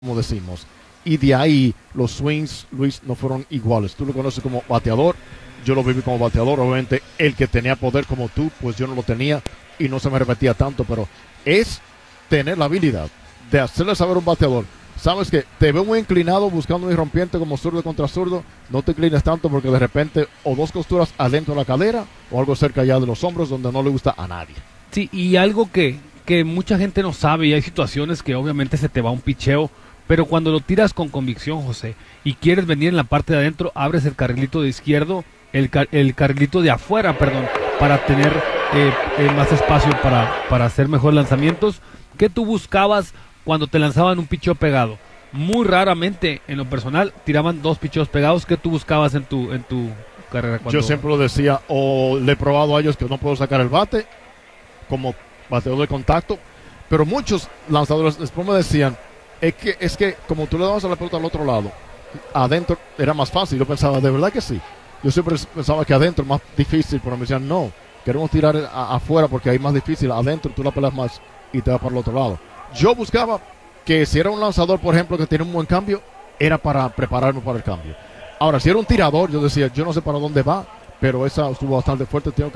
como decimos. Y de ahí los swings, Luis, no fueron iguales. Tú lo conoces como bateador, yo lo viví como bateador. Obviamente, el que tenía poder como tú, pues yo no lo tenía y no se me repetía tanto, pero es tener la habilidad de hacerle saber a un bateador. Sabes que te veo muy inclinado buscando un irrompiente como zurdo contra zurdo. No te inclines tanto porque de repente o dos costuras adentro de la cadera o algo cerca ya de los hombros donde no le gusta a nadie. Sí, y algo que mucha gente no sabe, y hay situaciones que obviamente se te va un picheo, pero cuando lo tiras con convicción, José, y quieres venir en la parte de adentro, abres el carrilito de izquierdo, el carrilito de afuera, perdón, para tener más espacio para hacer mejores lanzamientos. ¿Qué tú buscabas cuando te lanzaban un picheo pegado? Muy raramente, en lo personal, tiraban dos picheos pegados. ¿Qué tú buscabas en tu carrera? Yo siempre lo decía, o le he probado a ellos que no puedo sacar el bate como bateador de contacto, pero muchos lanzadores después me decían, es que como tú le dabas a la pelota al otro lado, adentro era más fácil. Yo pensaba, de verdad que sí. Yo siempre pensaba que adentro es más difícil, pero me decían, no, queremos tirar afuera porque ahí es más difícil. Adentro tú la pelas más y te vas para el otro lado. Yo buscaba que si era un lanzador, por ejemplo, que tiene un buen cambio, era para prepararme para el cambio. Ahora, si era un tirador, yo decía, yo no sé para dónde va, pero esa estuvo bastante fuerte. Tengo